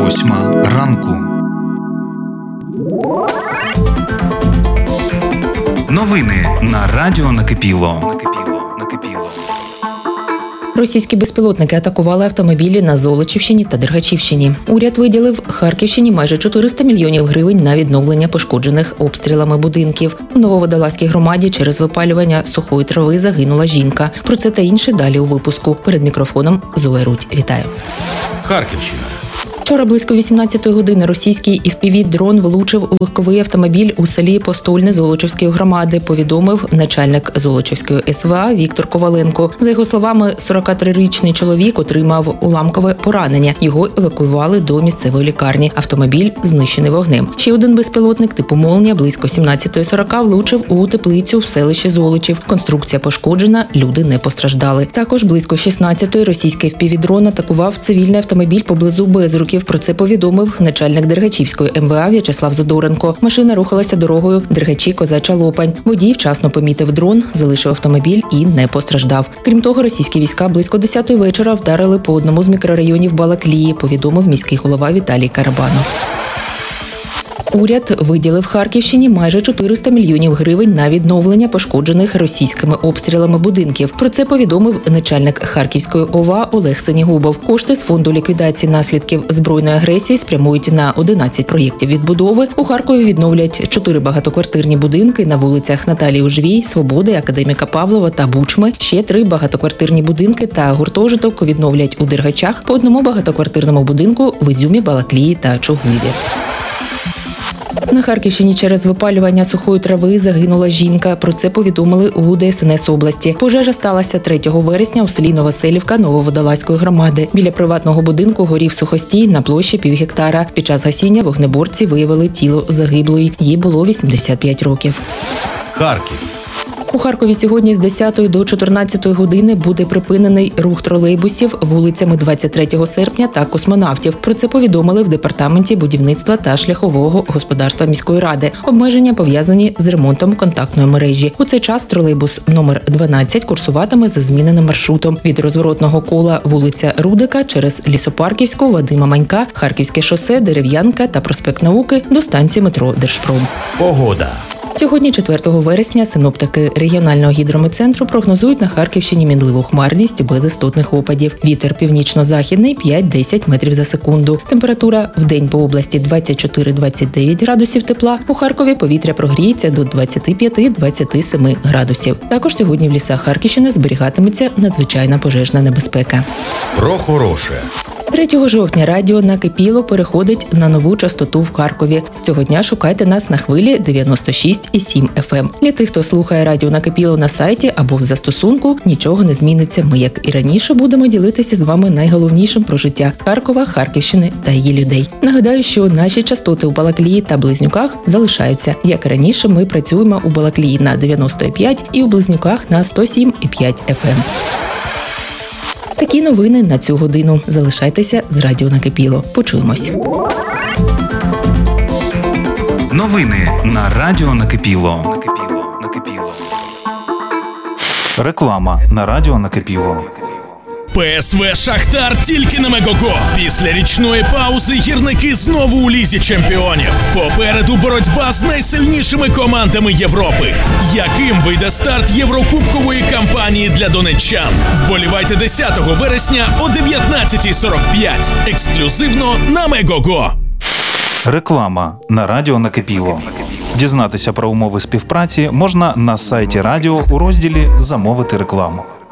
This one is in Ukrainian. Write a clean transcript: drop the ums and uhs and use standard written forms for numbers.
8 ранку. Новини на радіо Накипіло. Російські безпілотники атакували автомобілі на Золочівщині та Дергачівщині. Уряд виділив Харківщині майже 400 мільйонів гривень на відновлення пошкоджених обстрілами будинків. У Нововодолазькій громаді через випалювання сухої трави загинула жінка. Про це та інше далі у випуску. Перед мікрофоном Зоя Рудь. Вітаю. Харківщина. Вчора близько 18-ї години російський FPV-дрон влучив у легковий автомобіль у селі Постольне Золочівської громади, повідомив начальник Золочівської СВА Віктор Коваленко. За його словами, 43-річний чоловік отримав уламкове поранення. Його евакуювали до місцевої лікарні. Автомобіль знищений вогнем. Ще один безпілотник типу «Молнія» близько 17:40 влучив у теплицю в селищі Золочів. Конструкція пошкоджена, люди не постраждали. Також близько 16-ї російський FPV-дрон атакував цивільний автомобіль поблизу Безруків. Про це повідомив начальник Дергачівської МВА В'ячеслав Задоренко. Машина рухалася дорогою Дергачі-Козача Лопань. Водій вчасно помітив дрон, залишив автомобіль і не постраждав. Крім того, російські війська близько 10-ї вечора вдарили по одному з мікрорайонів Балаклії, повідомив міський голова Віталій Карабанов. Уряд виділив Харківщині майже 400 мільйонів гривень на відновлення пошкоджених російськими обстрілами будинків. Про це повідомив начальник Харківської ОВА Олег Сенігубов. Кошти з фонду ліквідації наслідків збройної агресії спрямують на 11 проєктів відбудови. У Харкові відновлять 4 багатоквартирні будинки на вулицях Наталії Ужвій, Свободи, Академіка Павлова та Бучми. Ще 3 багатоквартирні будинки та гуртожиток відновлять у Дергачах, по одному багатоквартирному будинку в Ізюмі, Балаклії та Чугуєві. На Харківщині через випалювання сухої трави загинула жінка. Про це повідомили у ДСНС області. Пожежа сталася 3 вересня у селі Новоселівка Нововодолазької громади. Біля приватного будинку горів сухостій на площі півгектара. Під час гасіння вогнеборці виявили тіло загиблої. Їй було 85 років. Харків. У Харкові сьогодні з 10 до 14 години буде припинений рух тролейбусів вулицями 23 серпня та Космонавтів. Про це повідомили в Департаменті будівництва та шляхового господарства міської ради. Обмеження пов'язані з ремонтом контактної мережі. У цей час тролейбус номер 12 курсуватиме за зміненим маршрутом. Від розворотного кола вулиця Рудика через Лісопарківську, Вадима Манька, Харківське шосе, Дерев'янка та проспект Науки до станції метро Держпром. Погода. Сьогодні, 4 вересня, синоптики регіонального гідрометцентру прогнозують на Харківщині мінливу хмарність без істотних опадів. Вітер північно-західний 5-10 метрів за секунду. Температура в день по області 24-29 градусів тепла. У Харкові повітря прогріється до 25-27 градусів. Також сьогодні в лісах Харківщини зберігатиметься надзвичайна пожежна небезпека. Про хороше. 3 жовтня радіо Накипіло переходить на нову частоту в Харкові. З цього дня шукайте нас на хвилі 96,7 FM. Для тих, хто слухає радіо Накипіло на сайті або в застосунку, нічого не зміниться. Ми, як і раніше, будемо ділитися з вами найголовнішим про життя Харкова, Харківщини та її людей. Нагадаю, що наші частоти у Балаклії та Близнюках залишаються. Як і раніше, ми працюємо у Балаклії на 95 і у Близнюках на 107,5 FM. Такі новини на цю годину. Залишайтеся з радіо Накипіло. Почуємось. Новини на радіо Накипіло. Реклама на радіо Накипіло. ПСВ «Шахтар» тільки на Мегого. Після річної паузи гірники знову у Лізі чемпіонів. Попереду боротьба з найсильнішими командами Європи. Яким вийде старт єврокубкової кампанії для донеччан? Вболівайте 10 вересня о 19:45. Ексклюзивно на Мегого. Реклама на радіо Накипіло. Дізнатися про умови співпраці можна на сайті радіо у розділі «Замовити рекламу».